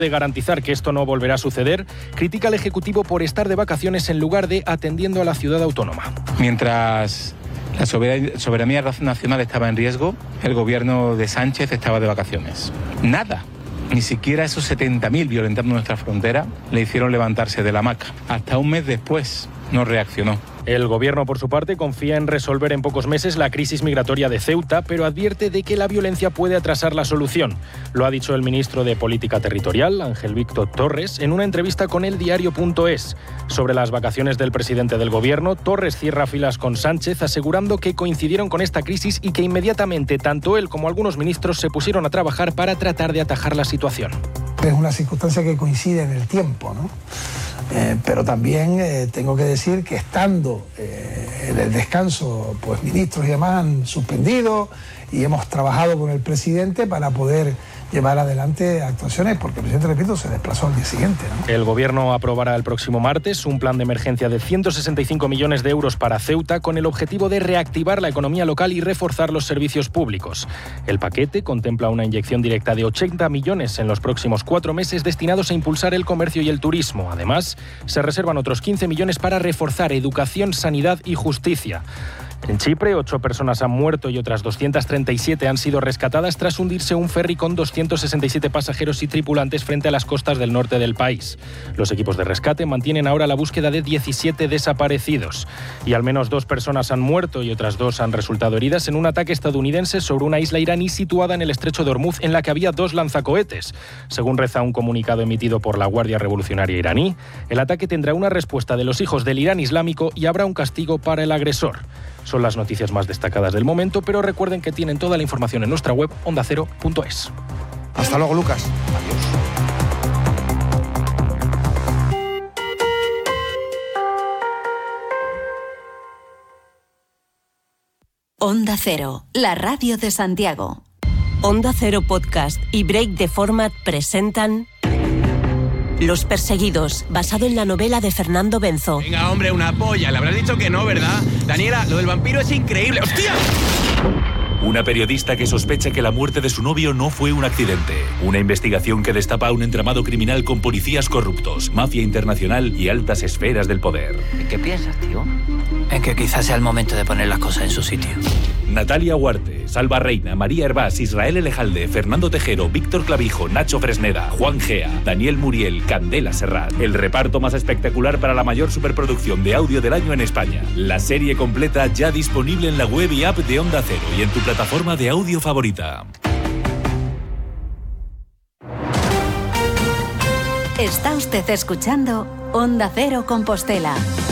de garantizar que esto no volverá a suceder, critica al Ejecutivo por estar de vacaciones en lugar de atendiendo a la ciudad autónoma. Mientras la soberanía nacional estaba en riesgo, el gobierno de Sánchez estaba de vacaciones. Nada. Ni siquiera esos 70.000 violentando nuestra frontera le hicieron levantarse de la hamaca. Hasta un mes después no reaccionó. El Gobierno, por su parte, confía en resolver en pocos meses la crisis migratoria de Ceuta, pero advierte de que la violencia puede atrasar la solución. Lo ha dicho el ministro de Política Territorial, Ángel Víctor Torres, en una entrevista con eldiario.es. Sobre las vacaciones del presidente del Gobierno, Torres cierra filas con Sánchez, asegurando que coincidieron con esta crisis y que inmediatamente tanto él como algunos ministros se pusieron a trabajar para tratar de atajar la situación. Es una circunstancia que coincide en el tiempo, ¿no? Pero también tengo que decir que estando en el descanso, pues ministros y demás han suspendido y hemos trabajado con el presidente para poder llevar adelante actuaciones, porque el presidente, repito, se desplazó al día siguiente, ¿no? El Gobierno aprobará el próximo martes un plan de emergencia de 165 millones de euros para Ceuta con el objetivo de reactivar la economía local y reforzar los servicios públicos. El paquete contempla una inyección directa de 80 millones en los próximos 4 meses destinados a impulsar el comercio y el turismo. Además, se reservan otros 15 millones para reforzar educación, sanidad y justicia. En Chipre, 8 personas han muerto y otras 237 han sido rescatadas tras hundirse un ferry con 267 pasajeros y tripulantes frente a las costas del norte del país. Los equipos de rescate mantienen ahora la búsqueda de 17 desaparecidos. Y al menos 2 personas han muerto y otras 2 han resultado heridas en un ataque estadounidense sobre una isla iraní situada en el estrecho de Hormuz, en la que había 2 lanzacohetes. Según reza un comunicado emitido por la Guardia Revolucionaria iraní, el ataque tendrá una respuesta de los hijos del Irán Islámico y habrá un castigo para el agresor. Son las noticias más destacadas del momento, pero recuerden que tienen toda la información en nuestra web ondacero.es. Hasta luego, Lucas. Onda Cero, la radio de Santiago. Onda Cero Podcast y Break the Format presentan Los Perseguidos, basado en la novela de Fernando Benzo. Venga, hombre, una polla. Le habrás dicho que no, ¿verdad? Daniela, lo del vampiro es increíble. ¡Hostia! Una periodista que sospecha que la muerte de su novio no fue un accidente. Una investigación que destapa un entramado criminal con policías corruptos, mafia internacional y altas esferas del poder. ¿En qué piensas, tío? En que quizás sea el momento de poner las cosas en su sitio. Natalia Huarte, Salva Reina, María Hervás, Israel Elejalde, Fernando Tejero, Víctor Clavijo, Nacho Fresneda, Juan Gea, Daniel Muriel, Candela Serrat. El reparto más espectacular para la mayor superproducción de audio del año en España. La serie completa ya disponible en la web y app de Onda Cero y en tu plataforma de audio favorita. Está usted escuchando Onda Cero Compostela.